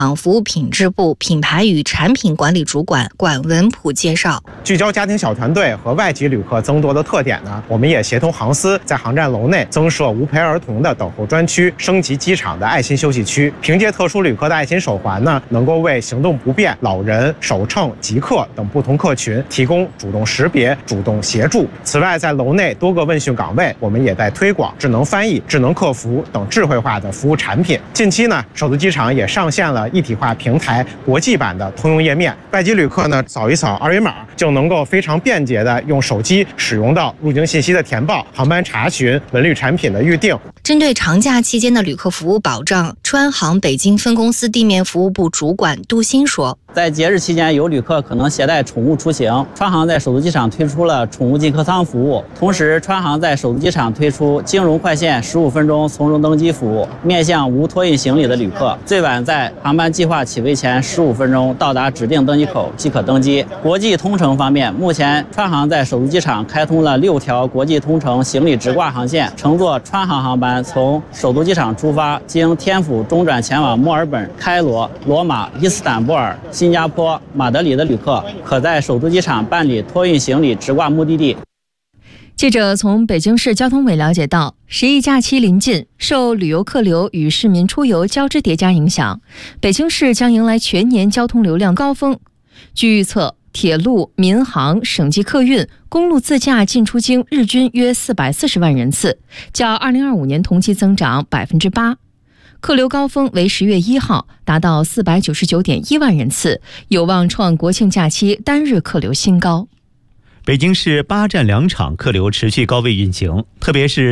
服务品质部品牌与产品管理主管管文普介绍， 聚焦家庭小团队和外籍旅客增多的特点呢，我们也协同航司在航站楼内增设无陪儿童的等候专区，升级机场的爱心休息区。凭借特殊旅客的爱心手环呢，能够为行动不便、老人、手乘、极客等不同客群提供主动识别、主动协助。此外，在楼内多个问讯岗位，我们也在推广智能翻译、智能客服等智慧化的服务产品。近期呢，首都机场也上线了一体化平台国际版的通用页面，外籍旅客呢扫一扫二维码，就能够非常便捷的用手机使用到入境信息的填报、航班查询、文旅产品的预订。 针对长假期间的旅客服务保障，川航北京分公司地面服务部主管杜鑫说， 在节日期间，有旅客可能携带宠物出行，川航在首都机场推出了宠物进客舱服务，同时川航在首都机场推出金融快线15分钟从容登机服务，面向无托运行李的旅客，最晚在航班计划起飞前15分钟到达指定登机口即可登机。国际通程方面，目前川航在首都机场开通了6条国际通程行李直挂航线，乘坐川航航班从首都机场出发，经天府中转前往墨尔本、开罗、罗马、伊斯坦布尔、新加坡、马德里的旅客，可在首都机场办理托运行李直挂目的地。 记者从北京市交通委了解到，11假期临近，受旅游客流与市民出游交织叠加影响，北京市将迎来全年交通流量高峰。据预测，铁路、民航、省际客运、公路自驾进出京日均约440万人次，较2025年同期增长8%。客流高峰为10月1号，达到499.1万人次，有望创国庆假期单日客流新高。 北京市8站2场客流持续高位运行，特别是